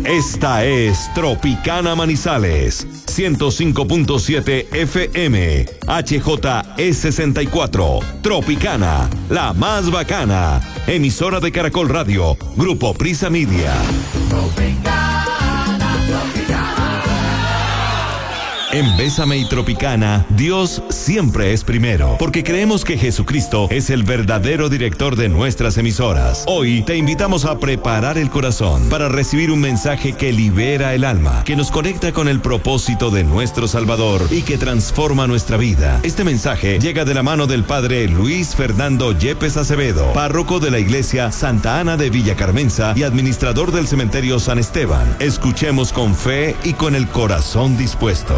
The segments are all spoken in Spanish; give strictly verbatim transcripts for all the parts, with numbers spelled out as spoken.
Esta es Tropicana Manizales, ciento cinco punto siete F M, H J E sesenta y cuatro, Tropicana, la más bacana, emisora de Caracol Radio, Grupo Prisa Media. Tropicana, Tropicana. En Bésame y Tropicana, Dios siempre es primero, porque creemos que Jesucristo es el verdadero director de nuestras emisoras. Hoy te invitamos a preparar el corazón para recibir un mensaje que libera el alma, que nos conecta con el propósito de nuestro Salvador y que transforma nuestra vida. Este mensaje llega de la mano del Padre Luis Fernando Yepes Acevedo, párroco de la Iglesia Santa Ana de Villa Carmenza y administrador del Cementerio San Esteban. Escuchemos con fe y con el corazón dispuesto.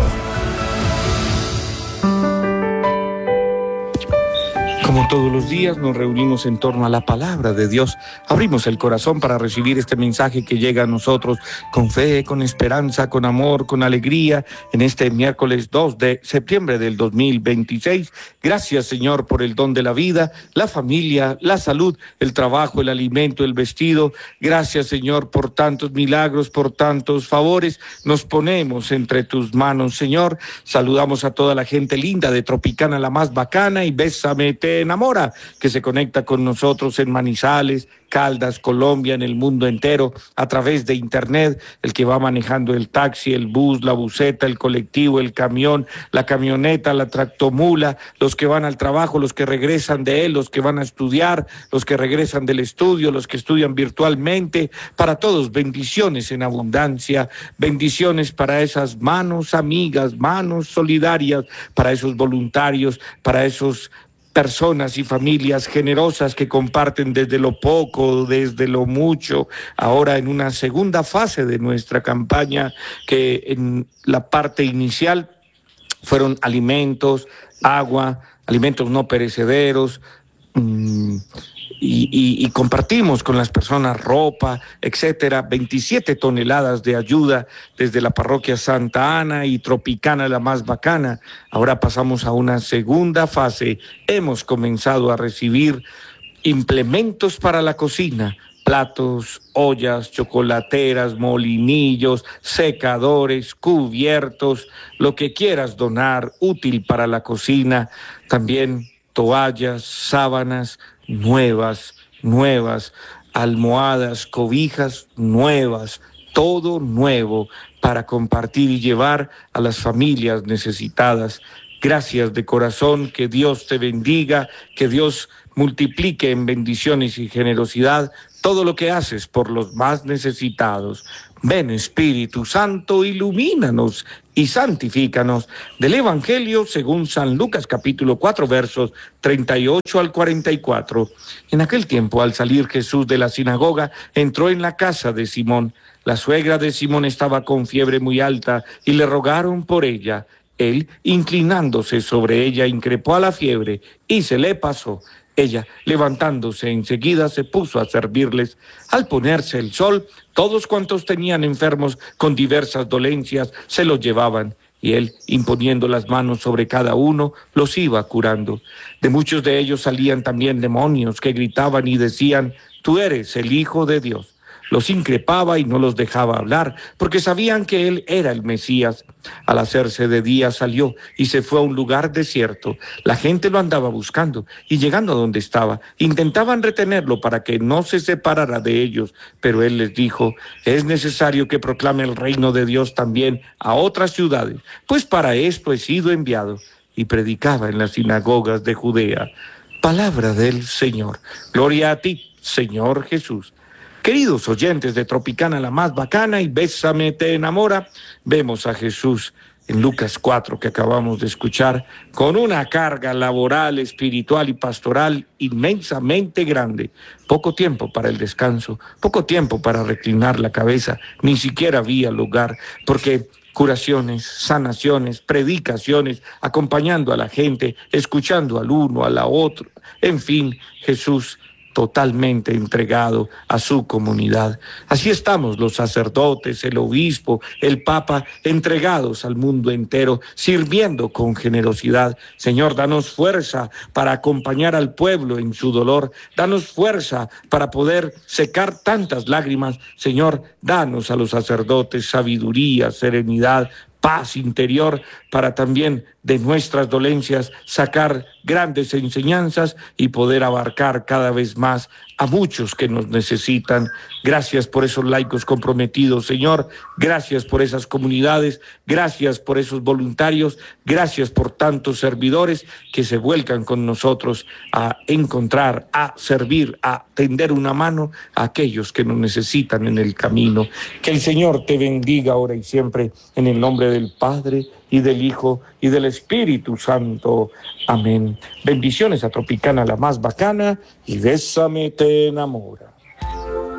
Como todos los días nos reunimos en torno a la palabra de Dios, abrimos el corazón para recibir este mensaje que llega a nosotros con fe, con esperanza, con amor, con alegría, en este miércoles dos de septiembre del dos mil veintiséis. Gracias, Señor, por el don de la vida, la familia, la salud, el trabajo, el alimento, el vestido. Gracias, Señor, por tantos milagros, por tantos favores. Nos ponemos entre tus manos, Señor. Saludamos a toda la gente linda de Tropicana, la más bacana, y Bésame te enamora, que se conecta con nosotros en Manizales, Caldas, Colombia, en el mundo entero, a través de internet, el que va manejando el taxi, el bus, la buseta, el colectivo, el camión, la camioneta, la tractomula, los que van al trabajo, los que regresan de él, los que van a estudiar, los que regresan del estudio, los que estudian virtualmente, para todos, bendiciones en abundancia, bendiciones para esas manos amigas, manos solidarias, para esos voluntarios, para esos personas y familias generosas que comparten desde lo poco, desde lo mucho, ahora en una segunda fase de nuestra campaña, que en la parte inicial fueron alimentos, agua, alimentos no perecederos, mmm, Y, y, y compartimos con las personas ropa, etcétera, veintisiete toneladas de ayuda desde la parroquia Santa Ana y Tropicana, la más bacana. Ahora pasamos a una segunda fase. Hemos comenzado a recibir implementos para la cocina, platos, ollas, chocolateras, molinillos, secadores, cubiertos, lo que quieras donar, útil para la cocina, también toallas, sábanas, nuevas, nuevas, almohadas, cobijas nuevas, todo nuevo para compartir y llevar a las familias necesitadas. Gracias de corazón, que Dios te bendiga, que Dios multiplique en bendiciones y generosidad todo lo que haces por los más necesitados. Ven, Espíritu Santo, ilumínanos y santifícanos. Del Evangelio según San Lucas, capítulo cuatro, versos treinta y ocho al cuarenta y cuatro. En aquel tiempo, al salir Jesús de la sinagoga, entró en la casa de Simón. La suegra de Simón estaba con fiebre muy alta y le rogaron por ella. Él, inclinándose sobre ella, increpó a la fiebre y se le pasó. Ella, levantándose enseguida, se puso a servirles. Al ponerse el sol, todos cuantos tenían enfermos con diversas dolencias se los llevaban, y él, imponiendo las manos sobre cada uno, los iba curando. De muchos de ellos salían también demonios que gritaban y decían: «Tú eres el Hijo de Dios». Los increpaba y no los dejaba hablar, porque sabían que él era el Mesías. Al hacerse de día salió y se fue a un lugar desierto. La gente lo andaba buscando, y llegando a donde estaba, intentaban retenerlo para que no se separara de ellos. Pero él les dijo: «Es necesario que proclame el reino de Dios también a otras ciudades, pues para esto he sido enviado». Y predicaba en las sinagogas de Judea. Palabra del Señor. Gloria a ti, Señor Jesús. Queridos oyentes de Tropicana, la más bacana, y Bésame te enamora, vemos a Jesús en Lucas cuatro, que acabamos de escuchar, con una carga laboral, espiritual y pastoral inmensamente grande. Poco tiempo para el descanso, poco tiempo para reclinar la cabeza, ni siquiera había lugar, porque curaciones, sanaciones, predicaciones, acompañando a la gente, escuchando al uno, a la otra, en fin, Jesús totalmente entregado a su comunidad. Así estamos los sacerdotes, el obispo, el papa, entregados al mundo entero, sirviendo con generosidad. Señor, danos fuerza para acompañar al pueblo en su dolor, danos fuerza para poder secar tantas lágrimas. Señor, danos a los sacerdotes sabiduría, serenidad, paz interior, para también de nuestras dolencias sacar grandes enseñanzas y poder abarcar cada vez más a muchos que nos necesitan. Gracias por esos laicos comprometidos, Señor. Gracias por esas comunidades. Gracias por esos voluntarios. Gracias por tantos servidores que se vuelcan con nosotros a encontrar, a servir, a tender una mano a aquellos que nos necesitan en el camino. Que el Señor te bendiga ahora y siempre, en el nombre del Padre, y del Hijo, y del Espíritu Santo. Amén. Bendiciones a Tropicana, la más bacana, y Bésame te enamora.